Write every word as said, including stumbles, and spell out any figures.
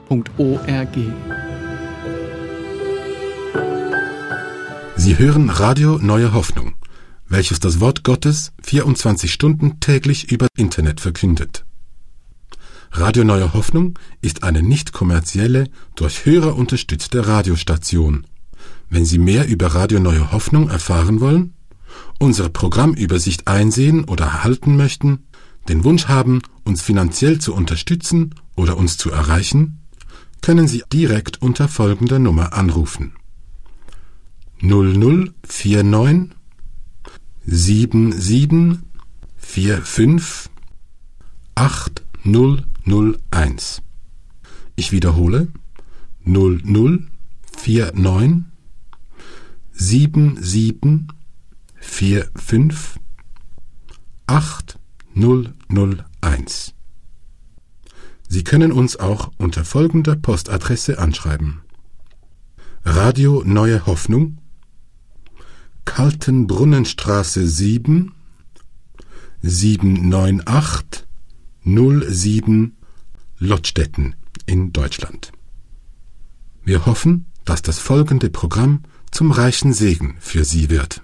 punkt org. Sie hören Radio Neue Hoffnung, welches das Wort Gottes vierundzwanzig Stunden täglich über Internet verkündet. Radio Neue Hoffnung ist eine nicht kommerzielle, durch Hörer unterstützte Radiostation. Wenn Sie mehr über Radio Neue Hoffnung erfahren wollen, unsere Programmübersicht einsehen oder erhalten möchten, den Wunsch haben, uns finanziell zu unterstützen oder uns zu erreichen, können Sie direkt unter folgender Nummer anrufen: null null vier neun sieben sieben vier fünf acht null null eins. Ich wiederhole: null null vier neun sieben sieben vier fünf acht null null eins. Sie können uns auch unter folgender Postadresse anschreiben: Radio Neue Hoffnung, Kaltenbrunnenstraße sieben, sieben neun acht null sieben, Lottstetten in Deutschland. Wir hoffen, dass das folgende Programm zum reichen Segen für Sie wird.